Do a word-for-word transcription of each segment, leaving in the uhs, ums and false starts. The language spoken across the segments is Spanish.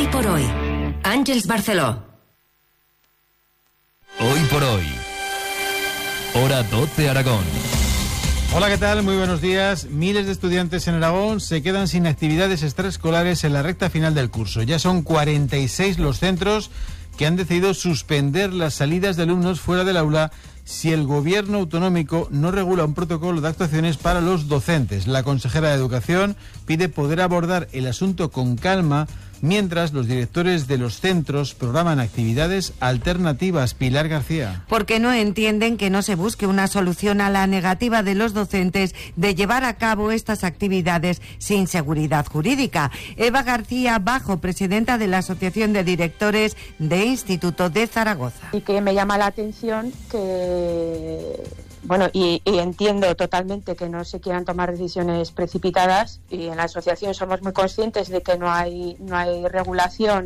Hoy por hoy, Àngels Barceló. Hoy por hoy, hora doce Aragón. Hola, ¿qué tal? Muy buenos días. Miles de estudiantes en Aragón se quedan sin actividades extraescolares en la recta final del curso. Ya son cuarenta y seis los centros que han decidido suspender las salidas de alumnos fuera del aula si el gobierno autonómico no regula un protocolo de actuaciones para los docentes. La consejera de Educación pide poder abordar el asunto con calma mientras los directores de los centros programan actividades alternativas. Pilar García. Porque no entienden que no se busque una solución a la negativa de los docentes de llevar a cabo estas actividades sin seguridad jurídica. Eva García Bajo, presidenta de la Asociación de Directores de Instituto de Zaragoza. Y que me llama la atención que... Bueno, y, y entiendo totalmente que no se quieran tomar decisiones precipitadas, y en la asociación somos muy conscientes de que no hay no hay regulación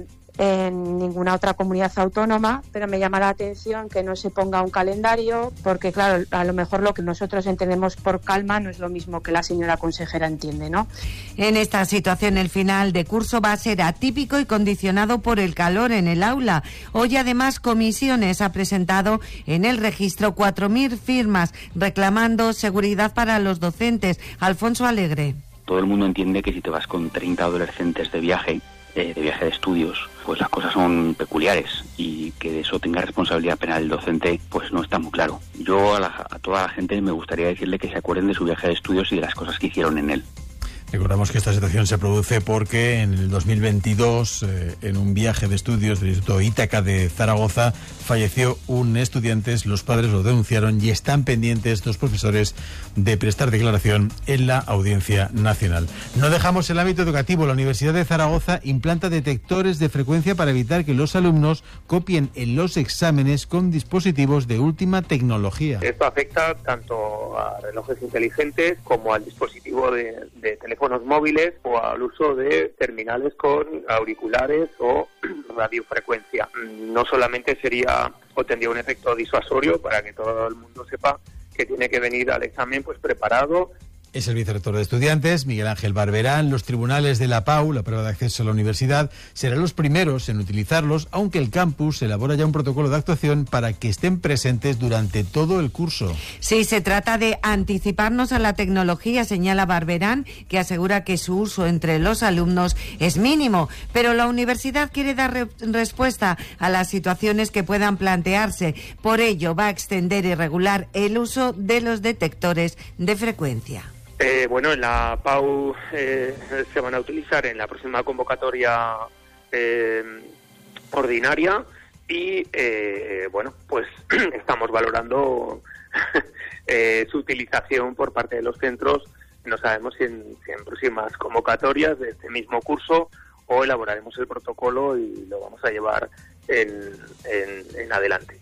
en ninguna otra comunidad autónoma, pero me llama la atención que no se ponga un calendario, porque claro, a lo mejor lo que nosotros entendemos por calma no es lo mismo que la señora consejera entiende, ¿no? En esta situación el final de curso va a ser atípico y condicionado por el calor en el aula. Hoy además Comisiones ha presentado en el registro cuatro mil firmas reclamando seguridad para los docentes. Alfonso Alegre. Todo el mundo entiende que si te vas con treinta adolescentes de viaje, de viaje de estudios, pues las cosas son peculiares, y que de eso tenga responsabilidad penal el docente, pues no está muy claro. Yo a, la, a toda la gente me gustaría decirle que se acuerden de su viaje de estudios y de las cosas que hicieron en él. Recordamos que esta situación se produce porque en el dos mil veintidós, eh, en un viaje de estudios del Instituto Ítaca de Zaragoza, falleció un estudiante. Los padres lo denunciaron y están pendientes los profesores de prestar declaración en la Audiencia Nacional. No dejamos el ámbito educativo. La Universidad de Zaragoza implanta detectores de frecuencia para evitar que los alumnos copien en los exámenes con dispositivos de última tecnología. Esto afecta tanto a relojes inteligentes como al dispositivo de, de teléfonos móviles o al uso de terminales con auriculares o radiofrecuencia. No solamente sería o tendría un efecto disuasorio para que todo el mundo sepa que tiene que venir al examen pues preparado. Es el vicerrector de estudiantes, Miguel Ángel Barberán. Los tribunales de la P A U, la prueba de acceso a la universidad, serán los primeros en utilizarlos, aunque el campus elabora ya un protocolo de actuación para que estén presentes durante todo el curso. Sí, se trata de anticiparnos a la tecnología, señala Barberán, que asegura que su uso entre los alumnos es mínimo, pero la universidad quiere dar re- respuesta a las situaciones que puedan plantearse. Por ello, va a extender y regular el uso de los detectores de frecuencia. Eh, bueno, en la P A U eh, se van a utilizar en la próxima convocatoria eh, ordinaria y, eh, bueno, pues estamos valorando eh, su utilización por parte de los centros. No sabemos si en, si en próximas convocatorias de este mismo curso o elaboraremos el protocolo y lo vamos a llevar en, en, en adelante.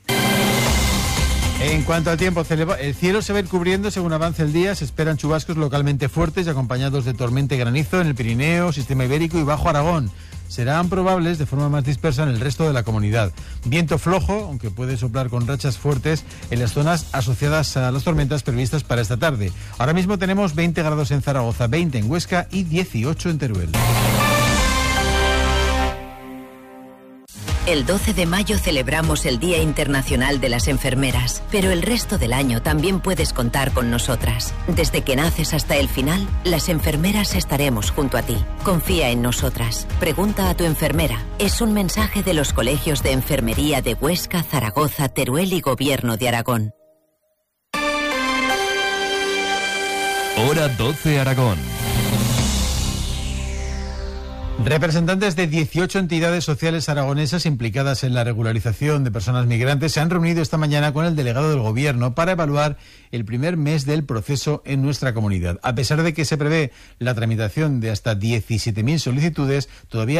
En cuanto al tiempo, el cielo se va a ir cubriendo según avance el día. Se esperan chubascos localmente fuertes y acompañados de tormenta y granizo en el Pirineo, Sistema Ibérico y Bajo Aragón. Serán probables de forma más dispersa en el resto de la comunidad. Viento flojo, aunque puede soplar con rachas fuertes en las zonas asociadas a las tormentas previstas para esta tarde. Ahora mismo tenemos veinte grados en Zaragoza, veinte en Huesca y dieciocho en Teruel. El doce de mayo celebramos el Día Internacional de las Enfermeras, pero el resto del año también puedes contar con nosotras. Desde que naces hasta el final, las enfermeras estaremos junto a ti. Confía en nosotras. Pregunta a tu enfermera. Es un mensaje de los colegios de enfermería de Huesca, Zaragoza, Teruel y Gobierno de Aragón. Hora doce Aragón. Representantes de dieciocho entidades sociales aragonesas implicadas en la regularización de personas migrantes se han reunido esta mañana con el delegado del Gobierno para evaluar el primer mes del proceso en nuestra comunidad. A pesar de que se prevé la tramitación de hasta diecisiete mil solicitudes, todavía